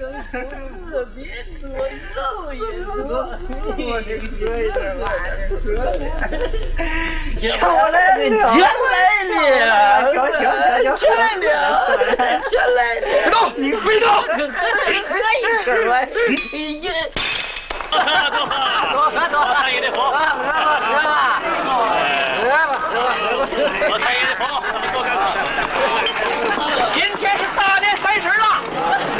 特别多，肉也多。 我这喝一点吧， 全来了，全来了！ 别动，你别动， 喝一口吧， 多喝，多喝也得喝。 喝吧。